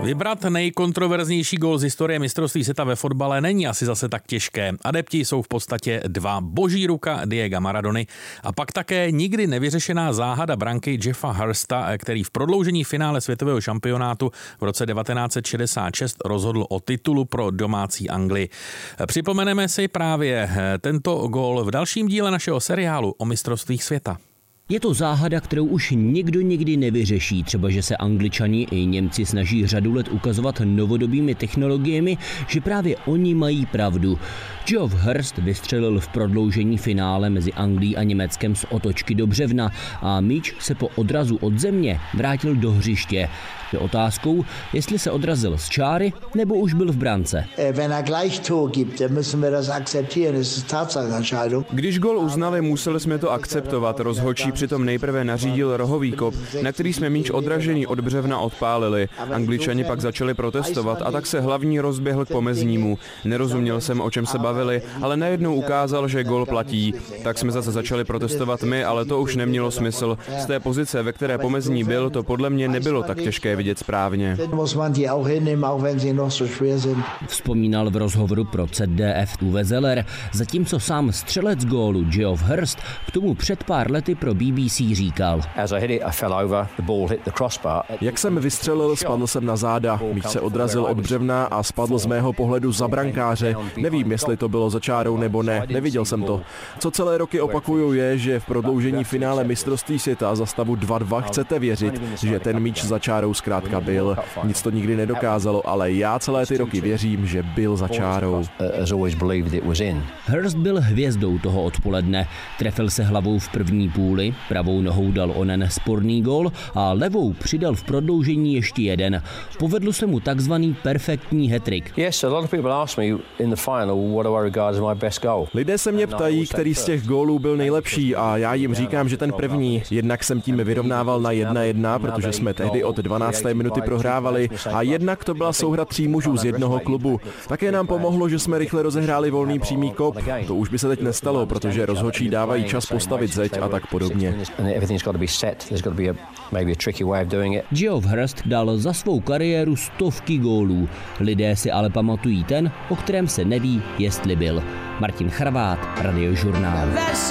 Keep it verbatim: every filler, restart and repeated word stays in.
Vybrat nejkontroverznější gól z historie mistrovství světa ve fotbale není asi zase tak těžké. Adepti jsou v podstatě dva. Boží ruka Diega Maradony a pak také nikdy nevyřešená záhada branky Jeffa Hursta, který v prodloužení finále světového šampionátu v roce devatenáct set šedesát šest rozhodl o titulu pro domácí Anglii. Připomeneme si právě tento gól v dalším díle našeho seriálu o mistrovstvích světa. Je to záhada, kterou už nikdo nikdy nevyřeší, třeba že se Angličani i Němci snaží řadu let ukazovat novodobými technologiemi, že právě oni mají pravdu. Geoff Hurst vystřelil v prodloužení finále mezi Anglií a Německem z otočky do břevna a míč se po odrazu od země vrátil do hřiště. Je otázkou, jestli se odrazil z čáry nebo už byl v brance. Když gól uznali, museli jsme to akceptovat. Rozhodčí přitom nejprve nařídil rohový kop, na který jsme míč odražený od břevna odpálili. Angličani pak začali protestovat a tak se hlavní rozběhl k pomeznímu. Nerozuměl jsem, o čem se bavili, ale najednou ukázal, že gól platí. Tak jsme zase začali protestovat my, ale to už nemělo smysl. Z té pozice, ve které pomezní byl, to podle mě nebylo tak těžké vidět správně. Vzpomínal v rozhovoru pro Z D F Uwe Zeller, zatímco sám střelec gólu Geoff Hurst k tomu před pár lety pro B B C říkal. Jak jsem vystřelil, spadl jsem na záda, míč se odrazil od břevna a spadl z mého pohledu za brankáře. Nevím, jestli to bylo za čárou nebo ne, neviděl jsem to. Co celé roky opakuju je, že v prodloužení finále mistrovství světa za stavu dva dva chcete věřit, že ten míč za čárou zkrátka byl. Nic to nikdy nedokázalo, ale já celé ty roky věřím, že byl za čárou. Hurst byl hvězdou toho odpoledne. Trefil se hlavou v první půli, pravou nohou dal onen sporný gól a levou přidal v prodloužení ještě jeden. Povedl se mu takzvaný perfektní hat-trick. Lidé se mě ptají, který z těch gólů byl nejlepší a já jim říkám, že ten první. Jednak jsem tím vyrovnával na jedna jedna, protože jsme tehdy od dvanácté minuty prohrávali a jednak to byla souhra tří mužů z jednoho klubu. Také nám pomohlo, že jsme rychle rozehráli volný přímý kop. To už by se teď nestalo, protože rozhodčí dávají čas postavit zeď a tak podobně. Geoff Hurst dal za svou kariéru stovky gólů. Lidé si ale pamatují ten, o kterém se neví, jestli byl. Martin Charvát, Radiožurnál.